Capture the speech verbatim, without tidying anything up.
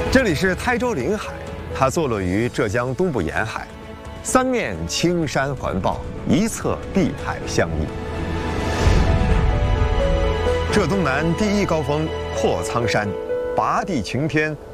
这里是台州临海，它坐落于浙江东部沿海，三面青山环抱，一侧碧海相依。浙东南第一高峰阔苍山，拔地擎天，